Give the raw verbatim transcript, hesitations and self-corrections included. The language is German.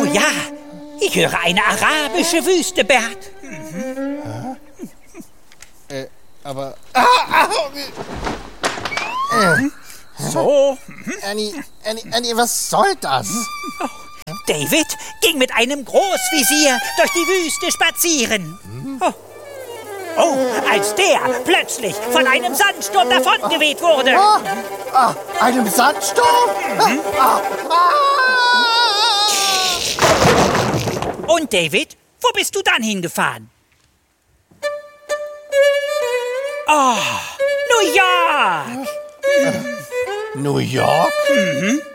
Oh ja, ich höre eine arabische Wüste, Bert. Mhm. Äh, aber... Ah, ah, äh. So. Annie, Annie, Annie, was soll das? Oh, David ging mit einem Großvisier durch die Wüste spazieren. Oh. Oh, als der plötzlich von einem Sandsturm davongeweht wurde. Ah, ah, einem Sandsturm? Mhm. Ah, ah. Und David, wo bist du dann hingefahren? Oh, New York! New York? Mhm.